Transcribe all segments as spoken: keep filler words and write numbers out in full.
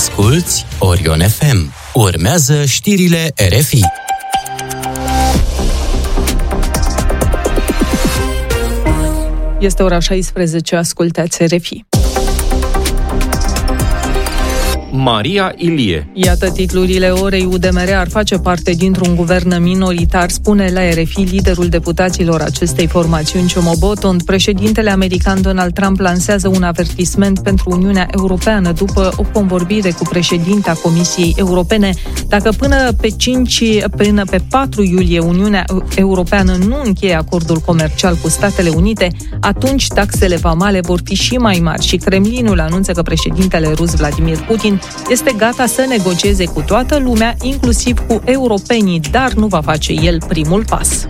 Asculți Orion F M. Urmează știrile R F I. Este ora șaisprezece, ascultați R F I. Maria Ilie. Iată titlurile orei. U D M R ar face parte dintr-un guvern minoritar, spune la R F I liderul deputaților acestei formațiuni, Chomobotond. Președintele american Donald Trump lansează un avertisment pentru Uniunea Europeană după o convorbire cu președinta Comisiei Europene. Dacă până pe cinci, până pe patru iulie Uniunea Europeană nu încheie acordul comercial cu Statele Unite, atunci taxele vamale vor fi și mai mari și Kremlinul anunță că președintele rus Vladimir Putin este gata să negocieze cu toată lumea, inclusiv cu europenii, dar nu va face el primul pas.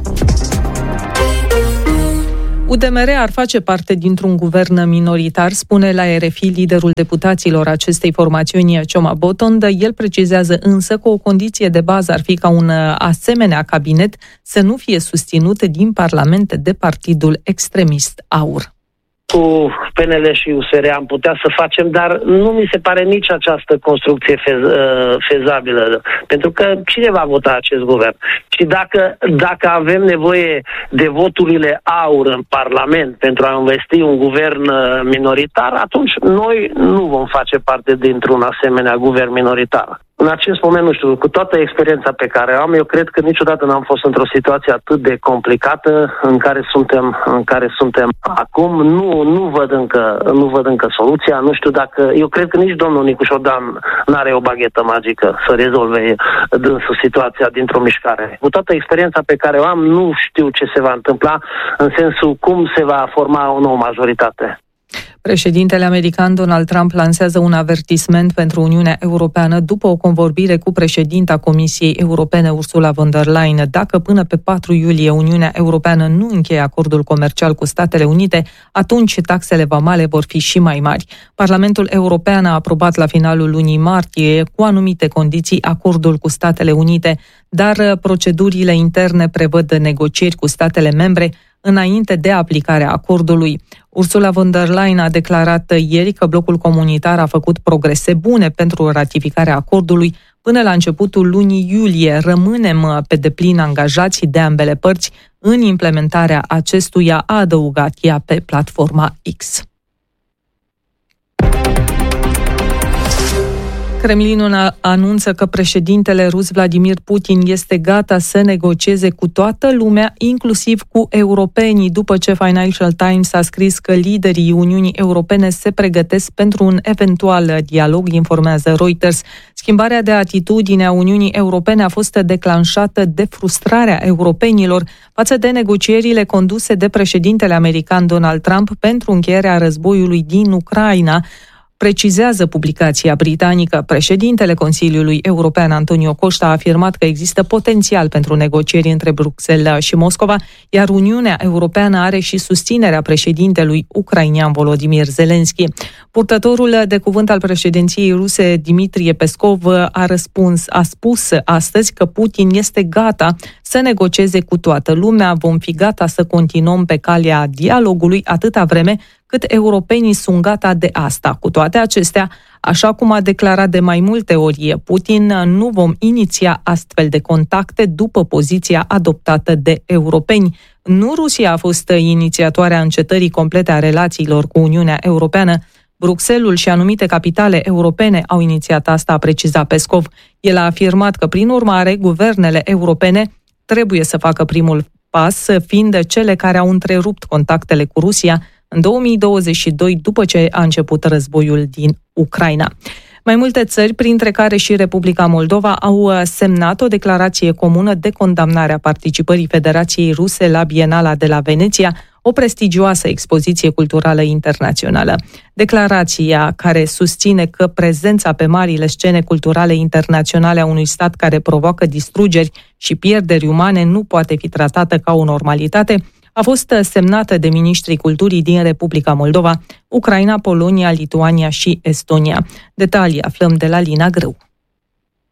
U D M R ar face parte dintr-un guvern minoritar, spune la R F I liderul deputaților acestei formațiuni, Chomobotond. El precizează însă că o condiție de bază ar fi ca un asemenea cabinet să nu fie susținut din parlamente de partidul extremist AUR. Cu P N L și U S R am putea să facem, dar nu mi se pare nici această construcție fez, fezabilă, pentru că cine va vota acest guvern? Și dacă, dacă avem nevoie de voturile AUR în Parlament pentru a investi un guvern minoritar, atunci noi nu vom face parte dintr-un asemenea guvern minoritar. În acest moment, nu știu, cu toată experiența pe care o am, eu cred că niciodată n-am fost într-o situație atât de complicată în care suntem, în care suntem acum. Nu, nu văd încă, nu văd încă soluția. Nu știu dacă, eu cred că nici domnul Nicu Șordan n-are o baghetă magică să rezolve dânsul situația dintr-o mișcare. Cu toată experiența pe care o am, nu știu ce se va întâmpla în sensul cum se va forma o nouă majoritate. Președintele american Donald Trump lansează un avertisment pentru Uniunea Europeană după o convorbire cu președinta Comisiei Europene Ursula von der Leyen. Dacă până pe patru iulie Uniunea Europeană nu încheie acordul comercial cu Statele Unite, atunci taxele vamale vor fi și mai mari. Parlamentul European a aprobat la finalul lunii martie, cu anumite condiții, acordul cu Statele Unite, dar procedurile interne prevăd negocieri cu statele membre înainte de aplicarea acordului. Ursula von der Leyen a declarat ieri că blocul comunitar a făcut progrese bune pentru ratificarea acordului până la începutul lunii iulie. Rămânem pe deplin angajați de ambele părți în implementarea acestuia, a adăugat ea pe platforma X. Kremlinul anunță că președintele rus Vladimir Putin este gata să negocieze cu toată lumea, inclusiv cu europenii, după ce Financial Times a scris că liderii Uniunii Europene se pregătesc pentru un eventual dialog, informează Reuters. Schimbarea de atitudine a Uniunii Europene a fost declanșată de frustrarea europenilor față de negocierile conduse de președintele american Donald Trump pentru încheierea războiului din Ucraina, precizează publicația britanică. Președintele Consiliului European, Antonio Costa, a afirmat că există potențial pentru negocieri între Bruxelles și Moscova, iar Uniunea Europeană are și susținerea președintelui ucrainean Volodymyr Zelensky. Purtătorul de cuvânt al președinției ruse, Dmitrie Peskov, a răspuns, a spus astăzi că Putin este gata să negocieze cu toată lumea. Vom fi gata să continuăm pe calea dialogului atâta vreme cât europenii sunt gata de asta. Cu toate acestea, așa cum a declarat de mai multe ori Putin, nu vom iniția astfel de contacte după poziția adoptată de europeni. Nu Rusia a fost inițiatoarea încetării complete a relațiilor cu Uniunea Europeană. Bruxelles și anumite capitale europene au inițiat asta, a precizat Peskov. El a afirmat că, prin urmare, guvernele europene trebuie să facă primul pas, fiind cele care au întrerupt contactele cu Rusia în două mii douăzeci și doi, după ce a început războiul din Ucraina. Mai multe țări, printre care și Republica Moldova, au semnat o declarație comună de condamnare a participării Federației Ruse la Bienala de la Veneția, o prestigioasă expoziție culturală internațională. Declarația, care susține că prezența pe marile scene culturale internaționale a unui stat care provoacă distrugeri și pierderi umane, nu poate fi tratată ca o normalitate, a fost semnată de miniștrii culturii din Republica Moldova, Ucraina, Polonia, Lituania și Estonia. Detalii aflăm de la Lina Grâu.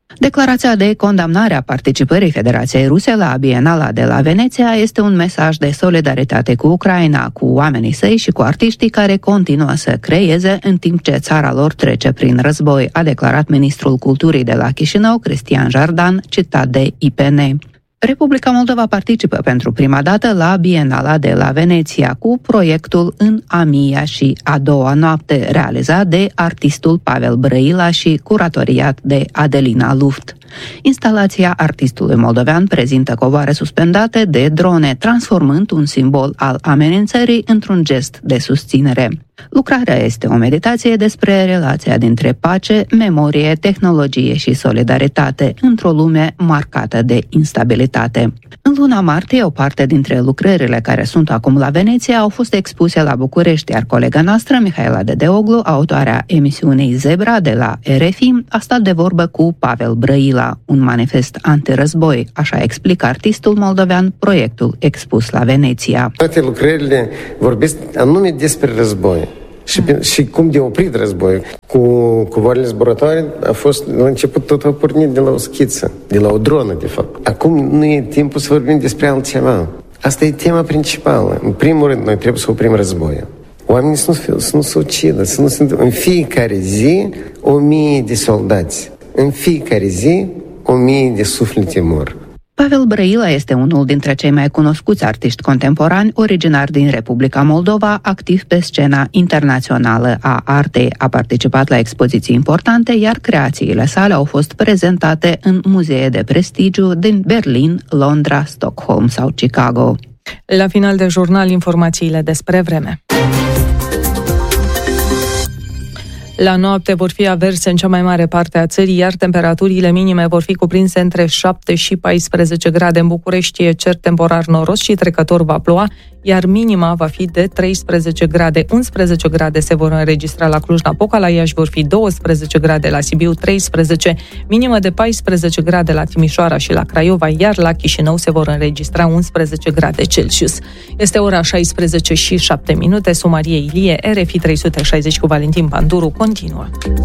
Declarația de condamnare a participării Federației Ruse la Bienala de la Veneția este un mesaj de solidaritate cu Ucraina, cu oamenii săi și cu artiștii care continuă să creeze în timp ce țara lor trece prin război, a declarat ministrul culturii de la Chișinău, Cristian Jardan, citat de I P N. Republica Moldova participă pentru prima dată la Bienala de la Veneția cu proiectul În a mia și a doua noapte, realizat de artistul Pavel Brăila și curatoriat de Adelina Luft. Instalația artistului moldovean prezintă covoare suspendate de drone, transformând un simbol al amenințării într-un gest de susținere. Lucrarea este o meditație despre relația dintre pace, memorie, tehnologie și solidaritate într-o lume marcată de instabilitate. În luna martie, o parte dintre lucrările care sunt acum la Veneția au fost expuse la București, iar colega noastră, Mihaela Dedeoglu, autoarea emisiunii Zebra de la R F I, a stat de vorbă cu Pavel Brăila, un manifest antirăzboi, așa explică artistul moldovean proiectul expus la Veneția. Toate lucrările vorbesc anume despre război. Și, și cum de oprit război. Cu covoarele zburătoare a fost, la început tot a pornit de la o schiță, de la o dronă, de fapt. Acum nu e timpul să vorbim despre altceva. Asta e tema principală. În primul rând, noi trebuie să oprim războiul. Oamenii să nu, să nu se ucidă, să nu se... În fiecare zi, o mie de soldați. În fiecare zi, o mie de suflete mor. Pavel Brăila este unul dintre cei mai cunoscuți artiști contemporani, originar din Republica Moldova, activ pe scena internațională a artei. A participat la expoziții importante, iar creațiile sale au fost prezentate în muzee de prestigiu din Berlin, Londra, Stockholm sau Chicago. La final de jurnal, informațiile despre vreme. La noapte vor fi averse în cea mai mare parte a țării, iar temperaturile minime vor fi cuprinse între șapte și paisprezece grade. În București e cer temporar noros și trecător va ploua, iar minima va fi de treisprezece grade. unsprezece grade se vor înregistra la Cluj-Napoca, la Iași vor fi douăsprezece grade, la Sibiu treisprezece, minimă de paisprezece grade la Timișoara și la Craiova, iar la Chișinău se vor înregistra unsprezece grade Celsius. Este ora șaisprezece și șapte minute, Sumarie Ilie, R F I trei sute șaizeci cu Valentin Panduru continuă.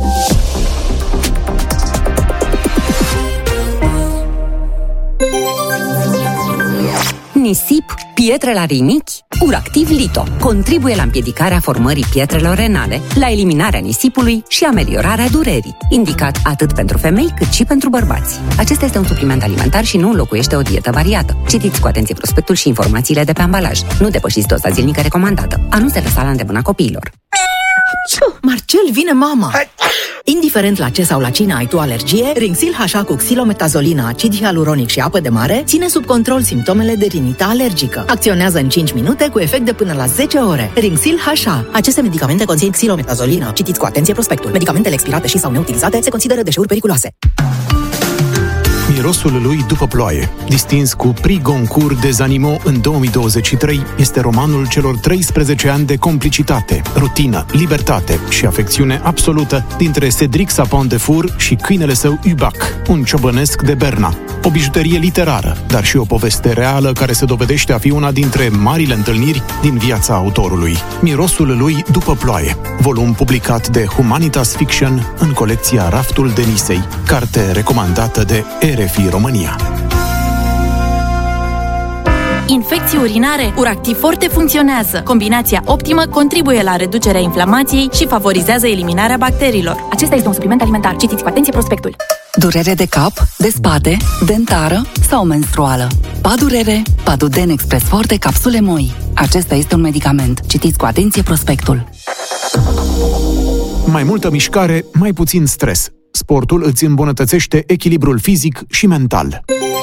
Nisip, pietre la rinichi, Uractiv Lito contribuie la împiedicarea formării pietrelor renale, la eliminarea nisipului și ameliorarea durerii, indicat atât pentru femei cât și pentru bărbați. Acesta este un supliment alimentar și nu înlocuiește o dietă variată. Citiți cu atenție prospectul și informațiile de pe ambalaj. Nu depășiți doza zilnică recomandată. A nu se lăsa la îndemâna copiilor. Marcel, vine mama! Indiferent la ce sau la cine ai tu alergie, Rinxil H A cu xilometazolină, acid hialuronic și apă de mare ține sub control simptomele de rinită alergică. Acționează în cinci minute cu efect de până la zece ore. Rinxil H A. Aceste medicamente conțin xilometazolină. Citiți cu atenție prospectul. Medicamentele expirate și sau neutilizate se consideră deșeuri periculoase. Mirosul lui după ploaie, distins cu Prix Goncourt des Animaux în două mii douăzeci și trei, este romanul celor treisprezece ani de complicitate, rutină, libertate și afecțiune absolută dintre Cédric Sapin de Four și câinele său Ubac, un ciobănesc de Berna. O bijuterie literară, dar și o poveste reală care se dovedește a fi una dintre marile întâlniri din viața autorului. Mirosul lui după ploaie, volum publicat de Humanitas Fiction în colecția Raftul Denisei, carte recomandată de R F I România. Infecții urinare, Uractiv Forte funcționează. Combinația optimă contribuie la reducerea inflamației și favorizează eliminarea bacteriilor. Acesta este un supliment alimentar. Citiți cu atenție prospectul. Durere de cap, de spate, dentară sau menstruală. Padurere, Paduden Express Forte capsule moi. Acesta este un medicament. Citiți cu atenție prospectul. Mai multă mișcare, mai puțin stres. Sportul îți îmbunătățește echilibrul fizic și mental.